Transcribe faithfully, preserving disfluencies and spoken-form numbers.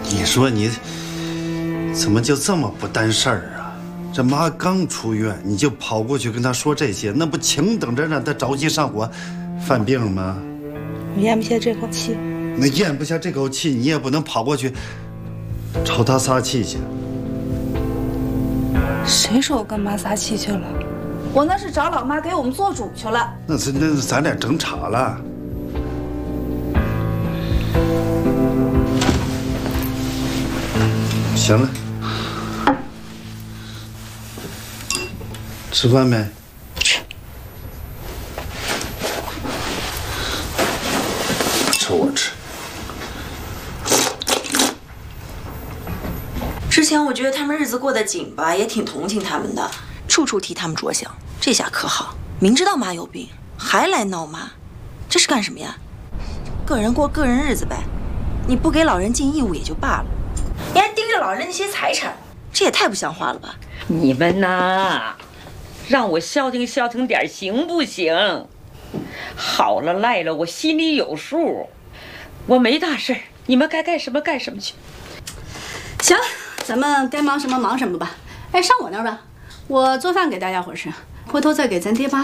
你说你怎么就这么不担事儿啊？这妈刚出院，你就跑过去跟她说这些，那不请等着让她着急上火、犯病吗？ 我咽不下这口气。 那咽不下这口气，你也不能跑过去朝她撒气去。 谁说我跟妈撒气去了？我那是找老妈给我们做主去了。 那是那咱俩争吵了。行了，吃饭没？ 吃。 吃我吃。 之前我觉得他们日子过得紧吧，也挺同情他们的，处处替他们着想。这下可好，明知道妈有病还来闹妈，这是干什么呀？个人过个人日子呗，你不给老人尽义务也就罢了，你还盯着老人那些财产，这也太不像话了吧！ 你们呐，让我消停消停点行不行？好了赖了，我心里有数，我没大事，你们该干什么干什么去。 行，咱们该忙什么忙什么吧。哎，上我那儿吧，我做饭给大家伙吃，回头再给咱爹妈